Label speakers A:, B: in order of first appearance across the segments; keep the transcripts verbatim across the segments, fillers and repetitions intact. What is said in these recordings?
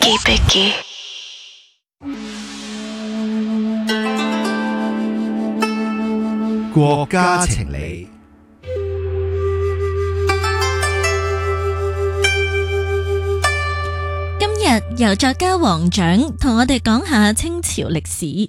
A: Biggie Biggie。
B: 國家情理，
C: 今日由作家黃獎同我哋講下清朝歷史。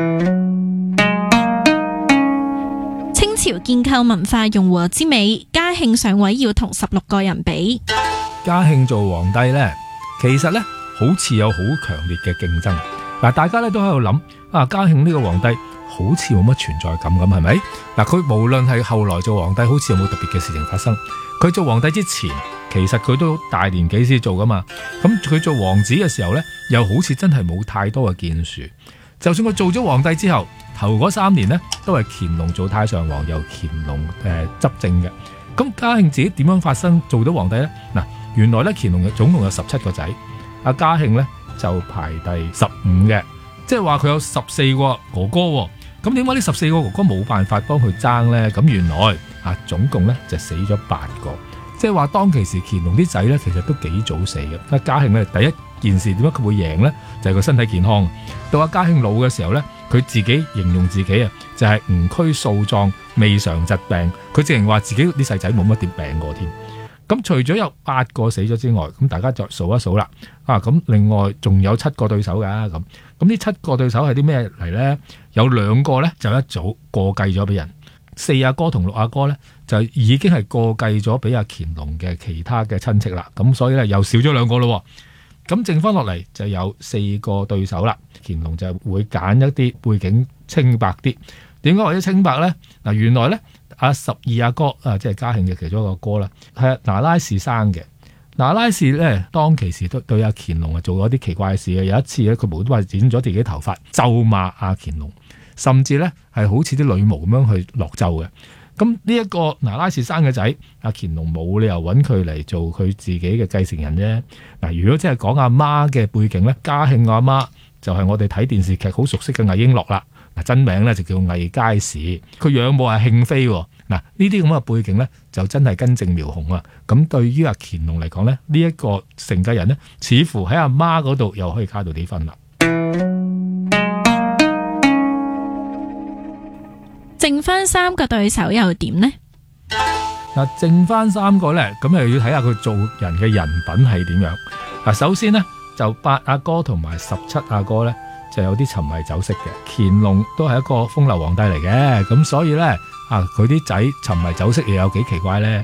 C: 清朝建構文化融和之美，嘉慶上位要同十六個人比。
D: 嘉慶做皇帝呢，其實呢好似有好強烈嘅競爭。嗱，大家咧都喺度諗啊，嘉慶呢個皇帝好似冇乜存在感咁，係咪？嗱，佢無論係後來做皇帝，好似有冇特別嘅事情發生。佢做皇帝之前，其實佢都大年紀先做噶嘛。咁佢做王子嘅時候呢，又好似真係冇太多嘅建樹。就算佢做咗皇帝之後，頭嗰三年呢，都係乾隆做太上皇，由乾隆誒、呃、執政嘅。咁嘉慶自己點樣發生做到皇帝呢？嗱，原來咧乾隆總共有十七個仔，阿嘉慶呢就排第十五嘅，即係話佢有十四個哥哥。咁點解呢十四個哥哥冇辦法幫佢爭呢？咁原來啊總共呢就死咗八個，即係話當其時乾隆啲仔呢其實都幾早死嘅。阿嘉慶呢第一件事點解佢會贏呢？就係佢身體健康。到阿嘉慶老嘅時候呢，佢自己形容自己啊就係吾軀素壯，未嘗疾病。佢直情話自己啲細仔冇乜點病過添。咁除咗有八個死咗之外，咁大家再數一數啦。啊，咁另外仲有七個對手噶。咁咁呢七個對手係啲咩嚟呢？有兩個呢就一早過繼咗俾人，四阿哥同六阿哥呢就已經係過繼咗俾阿乾隆嘅其他嘅親戚啦。咁所以呢，又少咗兩個咯。咁剩翻落嚟就有四個對手啦。乾隆就會揀一啲背景清白啲。點解或者清白呢？嗱，原來呢。阿十二阿哥啊，即係嘉慶嘅其中一個哥啦，係那拉氏生嘅。那拉氏咧，當其時都對阿乾隆啊做咗啲奇怪嘅事嘅。有一次咧，佢無端端剪咗自己頭髮，咒罵阿乾隆，甚至咧係好似啲女巫咁樣去落咒嘅。咁呢一個那拉氏生嘅仔，阿乾隆冇理由揾佢嚟做佢自己嘅繼承人啫。嗱，如果真係講阿媽嘅背景咧，嘉慶阿媽就係我哋睇電視劇好熟悉嘅魏瓔珞啦。嗱，真名咧就叫魏佳氏，佢養母係慶妃。嗱，呢啲咁嘅背景咧，就真係根正苗紅啊！咁對於阿乾隆嚟講咧，呢一個承繼人咧，似乎喺阿媽嗰度又可以卡到啲分啦。
C: 剩翻三個對手又點呢？
D: 嗱，剩翻三個咧，咁又要睇下佢做人嘅人品係點樣。嗱，首先呢，就八阿哥同埋十七阿哥咧，就有啲沉迷酒色嘅。乾隆都係一個風流皇帝嚟嘅，咁所以咧啊，佢啲仔沉迷酒色又有幾奇怪咧。